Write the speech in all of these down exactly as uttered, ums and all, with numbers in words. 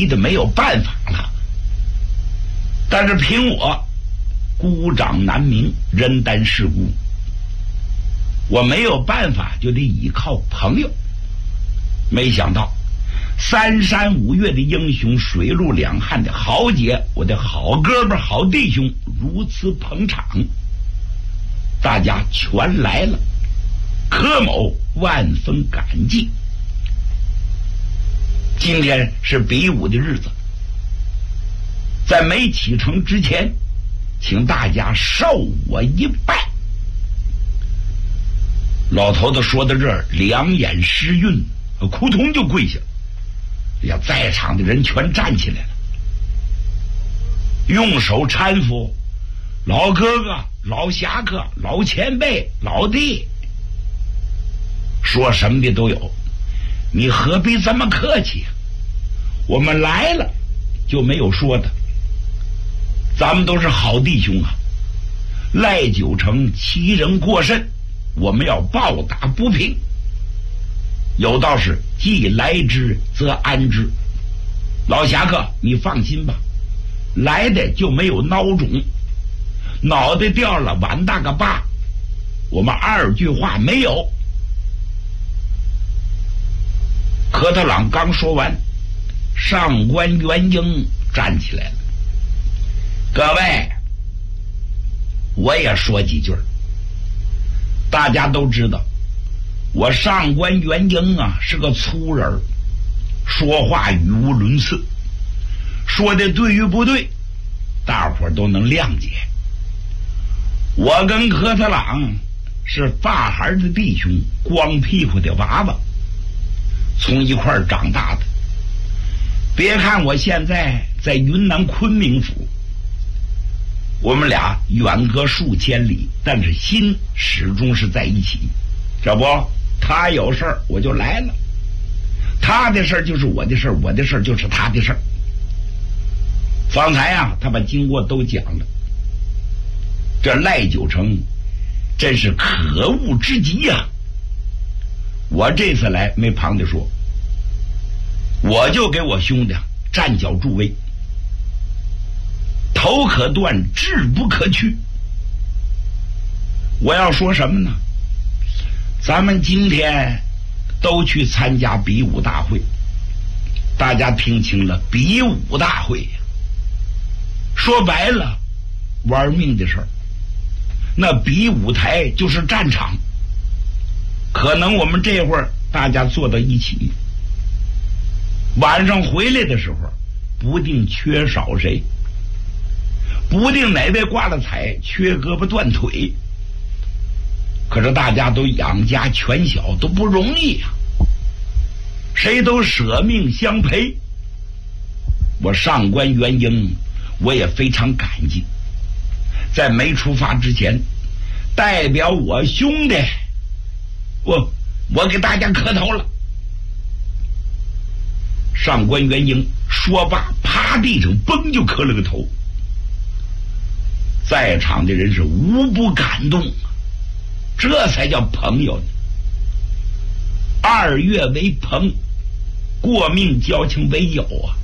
逼得没有办法了。但是凭我孤掌难鸣，人单势孤，我没有办法，就得依靠朋友。没想到三山五岳的英雄，水陆两汉的豪杰，我的好哥们好弟兄如此捧场，大家全来了，柯某万分感激。今天是比武的日子，在没启程之前，请大家受我一拜。老头子说到这儿，两眼失韵，扑通就跪下了。哎呀，在场的人全站起来了，用手搀扶老哥哥、老侠客、老前辈、老弟，说什么的都有。你何必这么客气啊？我们来了就没有说的，咱们都是好弟兄啊。赖九成欺人过甚，我们要报答不平。有道是既来之则安之，老侠客你放心吧，来的就没有孬种，脑袋掉了碗大个疤，我们二句话没有。科特朗刚说完，上官元英站起来了。各位，我也说几句。大家都知道我上官元英啊是个粗人，说话语无伦次，说的对与不对大伙儿都能谅解。我跟科特朗是发孩的弟兄，光屁股的娃娃，从一块儿长大的。别看我现在在云南昆明府，我们俩远隔数千里，但是心始终是在一起。这不，他有事儿我就来了，他的事儿就是我的事儿，我的事儿就是他的事儿。方才啊，他把经过都讲了。这赖九成真是可恶之极呀、啊！我这次来没旁的说，我就给我兄弟站脚助威，头可断，志不可屈。我要说什么呢？咱们今天都去参加比武大会，大家听清了，比武大会呀，说白了，玩命的事儿。那比武台就是战场，可能我们这会儿大家坐到一起，晚上回来的时候，不定缺少谁，不定哪位挂了彩，缺胳膊断腿。可是大家都养家全小，都不容易呀、啊，谁都舍命相陪。我上官元英，我也非常感激。在没出发之前，代表我兄弟，我我给大家磕头了。上官元英说罢，趴地上嘣就磕了个头。在场的人是无不感动，这才叫朋友呢。二月为朋，过命交情为友啊。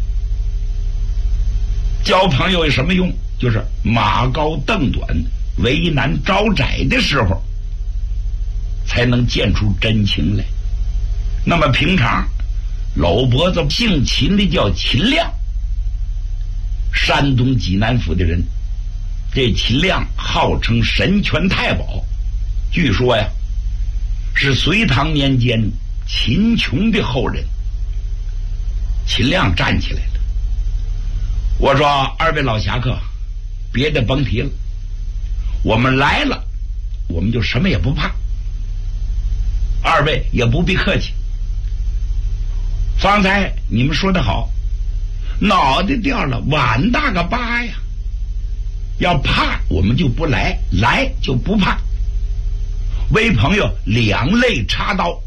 交朋友有什么用？就是马高凳短，为难招窄的时候，才能见出真情来。那么平常老脖子姓秦的叫秦亮，山东济南府的人。这秦亮号称神拳太保，据说呀是隋唐年间秦琼的后人。秦亮站起来了，我说二位老侠客，别的甭提了，我们来了，我们就什么也不怕，二位也不必客气。方才你们说得好，脑袋掉了碗大个疤呀，要怕我们就不来，来就不怕。为朋友两肋插刀，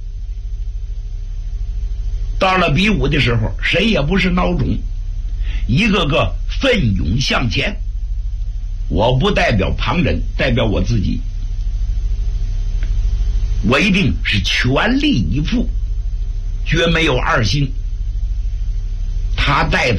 到了比武的时候，谁也不是孬种，一个个奋勇向前。我不代表旁人，代表我自己，我一定是全力以赴，绝没有二心。他带